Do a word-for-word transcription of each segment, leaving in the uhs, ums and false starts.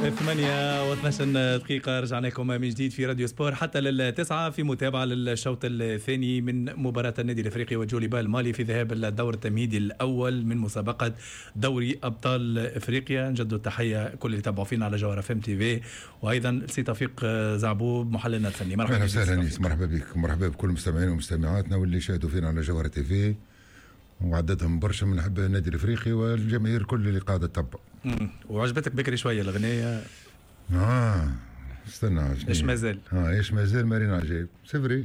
ثمانية واثناش دقيقة رجعنا لكم من جديد في راديو سبور حتى للتسعة في متابعة للشوط الثاني من مباراة النادي الافريقي وجوليبا المالي في ذهاب الدور التمهيدي الاول من مسابقة دوري ابطال افريقيا. نجدوا التحية كل اللي تابعوا فينا على جوهر اف ام تي في، وايضا سي توفيق زعبوب محللنا الفني. مرحبا اهلا وسهلا، مرحبا بك، مرحبا بكل مستمعين ومستمعاتنا واللي شاهدوا فينا على جوهر تي في، وعددهم برشا من حب النادي الافريقي والجماهير كل اللي قاعده تتبع. وعجبتك بكري شويه الاغنيه؟ اه استنى، ايش مازال؟ اه ايش مازال مارينا عجيب سفري.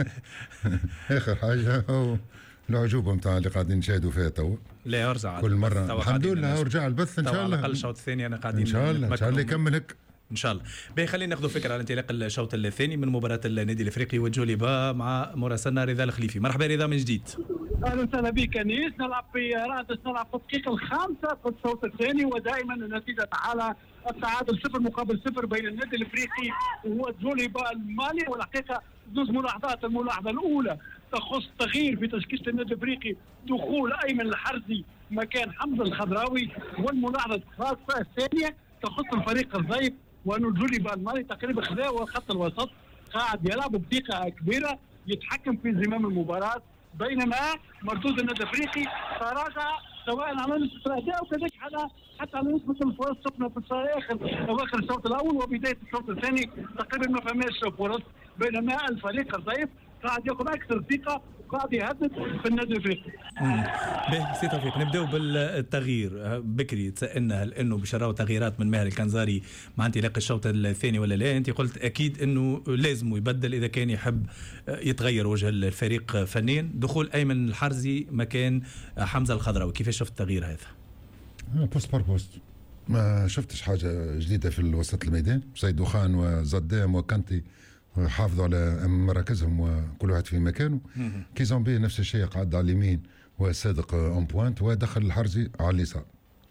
اخر حاجه هو العجوبه نتاع اللي قاعدين نشاهدوا فيها تو. لا ارجع كل مره الحمد لله ورجع البث ان شاء الله. على الاقل الشوط الثاني انا قاعدين ان شاء الله ان شاء الله يكمل هيك ان شاء الله. باهي خلينا ناخذ فكره على انطلاق الشوط الثاني من مباراه النادي الافريقي وجوليبا مع مراسلنا رضا الخليفي. مرحبا رضا من جديد. اهلا وسهلا بك انيس. نلعب في رادس، نلعب في الدقيقه الخامسه في الشوط الثاني، ودائما النتيجه على التعادل صفر مقابل صفر بين النادي الافريقي وجوليبا المالي. والحقيقه زوج ملاحظات. الملاحظه الاولى تخص تغيير في تشكيله النادي الافريقي، دخول ايمن الحرزي مكان حمزه الخضراوي. والملاحظه الخاصه الثانيه تخص الفريق الضيف، وانه جوليبا المالي تقريبا خذا خط الوسط قاعد يلعب بثقه كبيره، يتحكم في زمام المباراه، بينما مردود النادي الافريقي تراجع سواء على نسبه الاداء وكذلك على حتى على نسبه الفرص. شفنا في اخر اواخر الشوط الاول وبدايه الشوط الثاني تقريبا ما فماش فرص، بينما الفريق الضيف قاعد ياخذ اكثر ثقه وقاعد يهدد في النادي الافريقي. باهي سي توفيق، نبداو بالتغيير. بكري تسالنا هل انه بشراو تغييرات من ماهر الكنزاري مع انطلاق الشوط الثاني ولا لا؟ انت قلت اكيد انه لازم يبدل اذا كان يحب يتغير وجه الفريق فنيا. دخول ايمن الحرزي مكان حمزه الخضراوي، كيفاش شفت التغيير هذا؟ بوست بار بوست، ما شفتش حاجه جديده في وسط الميدان. سيد خان وزدام وكانتي حافظوا على مراكزهم وكل واحد في مكانه. كيزامبي نفس الشيء، قعد على اليمين وصادق اون بوينت، ودخل الحرزي على اليسار.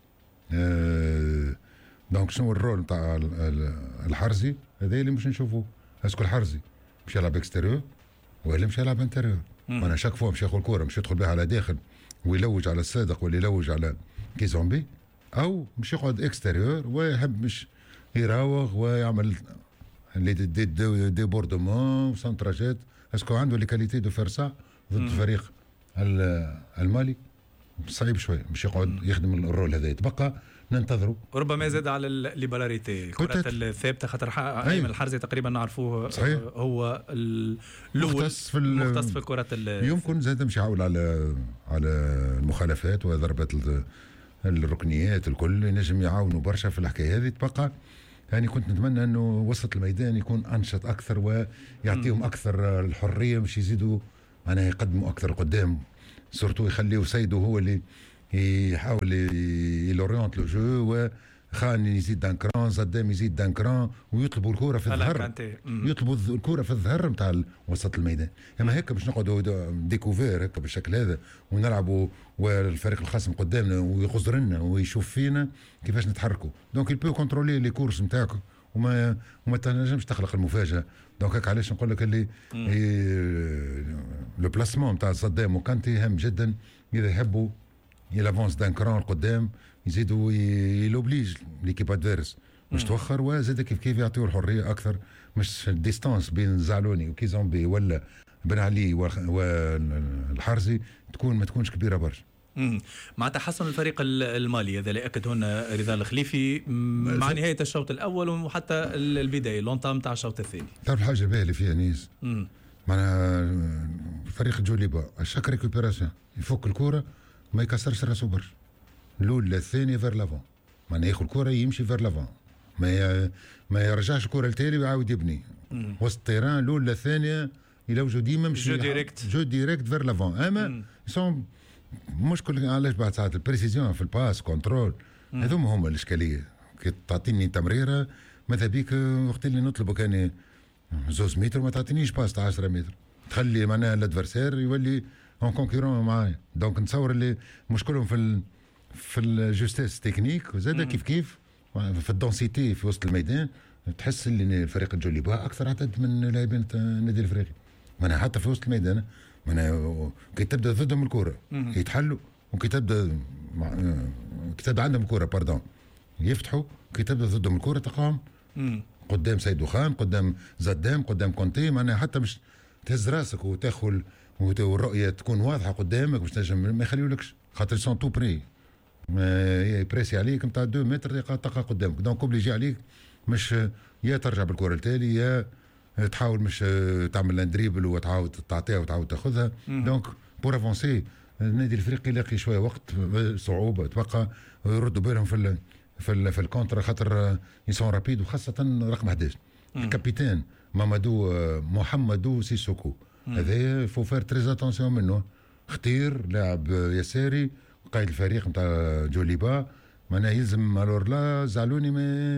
أه دونك شنو الرول نتاع الحرزي هذا اللي مش نشوفوه؟ اسكو الحرزي مش يلعب اكستيريور ولا مش يلعب انتيريور؟ انا شاك فوا مش ياخذ الكره مش يدخل بها على داخل ويلوج على الصادق ولا يلوج على كيزامبي، او مش يقعد اكستيريور ويحب مش يراوغ ويعمل اللي دي دي ديبوردمون وسنتراجات. اسكو عنده لي كاليتي دو فير سا ضد الفريق المالي؟ صعيب شويه مش يقعد يخدم الرول هذا. يتبقى ننتظروا، ربما زاد على الليبراليتي، الكرات الثابته، خاطر ايمن الحرزي تقريبا نعرفوه صحيح. هو مختص في مختص في الكرات. يمكن زاد مش يعول على على المخالفات وضربات الركنيات الكل، ينجم يعاونوا برشا في الحكايه هذه. تبقى يعني كنت نتمنى انه وسط الميدان يكون انشط اكثر ويعطيهم اكثر الحريه باش يزيدوا معناها يقدموا اكثر قدام، سورتو يخليوا سيدو هو اللي يحاول يلوريونت لو جو، وخان يزيد دان كران، زدام يزيد دان كران، ويطلبوا الكره في الظهر، يطلبوا الكره في الظهر نتاع وسط الميدان. اما هيك باش نقعدوا ديكوفير هيك بالشكل هذا ونلعبوا والفريق الخصم قدامنا ويغزر لنا ويشوف فينا كيفاش نتحركوا. دونك يبو كونترولي لي كورس نتاعكم وما وما تنجمش تخلق المفاجاه. دونك هيك علاش نقول لك اللي لو بلاسمون نتاع صدام وكانتي هام جدا. اذا يحبوا يلافونس دان كران القدام يزيدوا يلوبليج ليكيب ادفيرس مش توخر، وزاد كيف كيف يعطيوا الحريه اكثر، مش الديستانس بين زعلوني وكيزامبي ولا بن علي والحرزي تكون ما تكونش كبيره برشا. مع تحسن الفريق المالي هذا اللي اكد هنا رضا الخليفي مع نهايه الشوط الاول وحتى البدايه لونطام تاع الشوط الثاني. تعرف الحاجه الباهيه اللي فيها نيس معناها فريق جوليبا الشاك ريكوبيراسيون يفك الكره ما يكسرش راسه برشا، الاولى الثانيه فير لافون، معناها ياخذ الكره يمشي فير لافون، ما ما يرجعش الكره لتالي ويعاود يبني وسط التيران. الاولى الثانيه يلوجوا ديما مش جو ديريكت جو ديريكت فير لافون. اما يسون مشكل علاش بعد ساعات البريسيزيون في الباس كنترول هذوما هما الاشكاليه. كي تعطيني تمريره ماذا بيك وقت اللي نطلبوا كان زوز متر ما تعطينيش باس تاع عشرة متر، تخلي معناها الادفرسير يولي اون كونكورون معايا. دونك نتصور اللي مشكلهم في ال في الجوستيس تكنيك وزاد كيف كيف في الدونسيتي في وسط الميدان. تحس اللي فريق الجوليبا اكثر عدد من لاعبين النادي الافريقي معناها حتى في وسط الميدان معناها كي تبدا ضدهم الكره يتحلوا، وكي تبدا كي تبدا عندهم الكره باردون يفتحوا كي تبدا ضدهم الكره تقام قدام سيد دخان، قدام زدام، قدام كونتي، معناها حتى مش تهز راسك وتاخذ والرؤيه تكون واضحه قدامك باش تنجم ما يخليولكش، خاطر سون تو بري بريسي عليك نتاع دو متر تلقى قدامك، دونك اوبليجي عليك مش يا ترجع بالكره التالي يا تحاول مش تعمل دريبل وتعاود تعطيها وتعاود تاخذها. دونك بور افونسي النادي الافريقي يلاقي شويه وقت صعوبه تبقى يردوا بالهم في ال في ال في الكونتر خاطر يسون رابيد، وخاصه رقم احد عشر الكابيتان مامادو محمدو سيسوكو، هذا فو فير تريز اتونسيون منه، خطير لاعب يساري قائد الفريق نتاع جوليبا، معناها يلزم الور لا زعلوني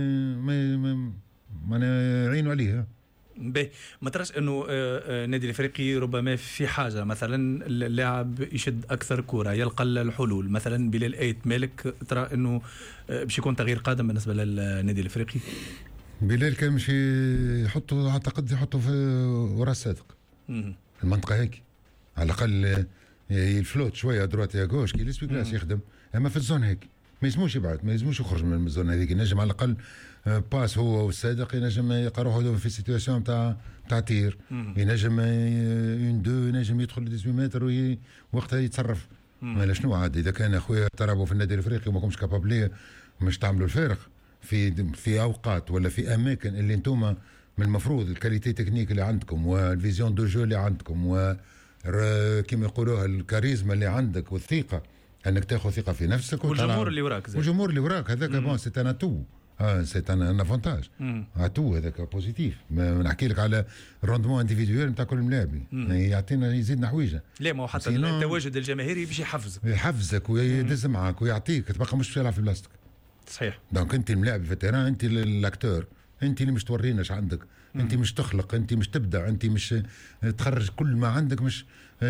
ما ما معناها يعينوا عليه. باهي، ما تراش انه النادي الافريقي ربما في حاجه مثلا اللاعب يشد اكثر كره يلقى الحلول، مثلا بلال ايت مالك ترى انه باش يكون تغيير قادم بالنسبه للنادي الافريقي؟ بلال كان مش يحطوا اعتقد يحطوا في وراء الصادق المنطقه هيك على الاقل الفلوت شويه درات يا غوش كي ليسبي كلاس يخدم، اما في الزون هيك ما يسموش يبعد، ما يسموش يخرج من الزون هذيك، ينجم على الاقل باس هو والصادق ينجم يلقى روحه في سيتواسيون تاع تاع تير، ينجم اون دو ينجم يدخل ثمانية متر وقتها يتصرف. ما شنو عاد اذا كان اخويا تلعبوا في النادي الافريقي وما كنتش كابابلي مش تعملوا الفارق في في اوقات ولا في اماكن اللي انتم من المفروض الكاليتي تكنيك اللي عندكم والفيزيون دو جو اللي عندكم و كما يقولوها الكاريزما اللي عندك والثقه انك تاخذ ثقه في نفسك والجمهور اللي وراك والجمهور اللي وراك هذاك بون سي ان اتو، اه سي ان افونتاج اتو هذاك بوزيتيف. نحكي لك على الروندمون انديفيدويل نتاع كل ملاعبي يعطينا يزيدنا حويجه، لا ما هو حتى التواجد الجماهيري باش يحفزك يحفزك ويدز معك ويعطيك تبقى مش تلعب في بلاصتك. صحيح. دونك انت الملاعب في التيران، انت الاكتور، انت اللي مش تورينا ايش عندك، انت مش تخلق، انت مش تبدع، انت مش تخرج كل ما عندك، مش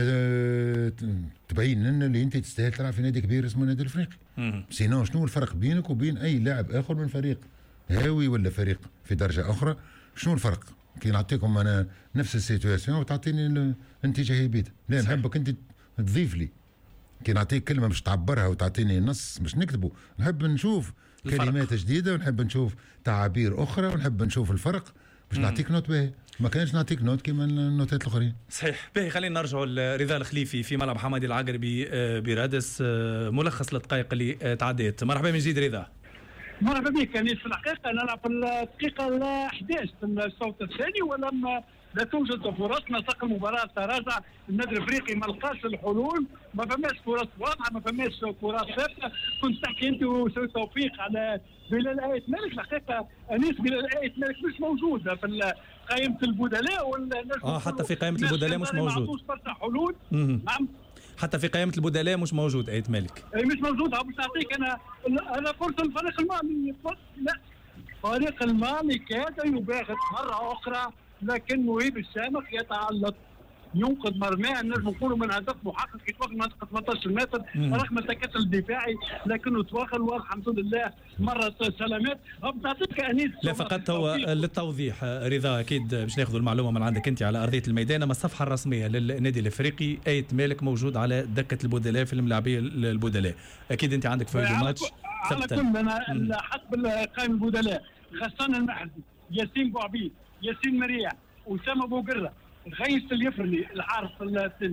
اه تبين لنا اللي انت تستاهل تلعب في نادي كبير اسمه النادي الافريقي. سينو شنو الفرق بينك وبين اي لاعب اخر من فريق هاوي ولا فريق في درجه اخرى؟ شنو الفرق؟ كي نعطيكم انا نفس السيتواسيون وتعطيني انت جاي بيت، لا نحبك انت تضيف لي، كي نعطيك كلمه مش تعبرها وتعطيني نص مش نكتبه، نحب نشوف الفرق. كلمات جديده ونحب نشوف تعابير اخرى ونحب نشوف الفرق باش نعطيك نوت باهي، ما كانش نعطيك نوت كيما النوتات الاخرين. صحيح. باهي خلينا نرجعوا لرضا الخليفي في ملعب حمادي العقربي برادس، ملخص للدقائق اللي تعديت. مرحبا من جديد رضا. مرحبا بك. يعني في الحقيقه نلعب في الدقيقه أحد عشر في الشوط الثاني ولم لا توجد فرص، نسق المباراه تراجع النادي الافريقي، ما لقاش الحلول، ما فماش فرص واضحه، ما فماش كرات ثابته. كنت تحكي انت وسوي توفيق على بلال ايت مالك، الحقيقه انيس بلال ايت مالك مش موجوده في قائمه البدلاء والناس اه حتى في قائمه البدلاء مش موجود. ما عطوش برشا حلول. نعم حتى في قائمه البدلاء مش موجود ايت مالك. اي مش موجود. باش نعطيك انا انا فرصه الفريق المالي، لا فريق المالي كاد يباغت مره اخرى، لكن مهيب الشامخ يتعلق ينقذ مرماه، الناس نقولوا من هدف محقق يتوغل منطقه ثمانية عشر متر رغم التكتل الدفاعي، لكنه توغل والحمد لله مرت سلامات. بتعطيك انيس لا فقط هو للتوضيح رضا، اكيد باش ناخذ المعلومه من عندك انت على ارضيه الميدان، اما الصفحه الرسميه للنادي الافريقي ايت مالك موجود على دكه البدلاء في الملاعبيه البدلاء، اكيد انت عندك فوائد الماتش. على كل انا حسب قائمه البدلاء غسان المحزي، ياسين بوعبيد، ياسين مريع، اسامه بوقره، غيث اليفرني الحارس السن.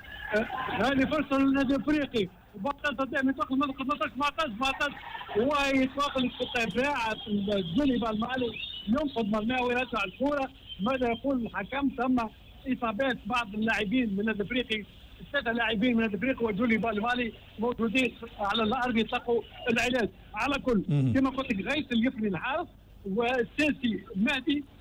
هذه فرصه للنادي الافريقي، وبقى قدام يدخل منطقه ثمانية عشر سبعة عشر هو يتواصل في الدفاع الجوليبا المالي ينقذ مرماه ويرجع الكره. ماذا يقول الحكم؟ ثم اصابات بعض اللاعبين من النادي الافريقي، ثلاثه لاعبين من النادي الافريقي والجوليبا المالي موجودين على الارض يتلقوا العلاج. على كل كما قلت لك غيث اليفرني الحارس والساسي المهدي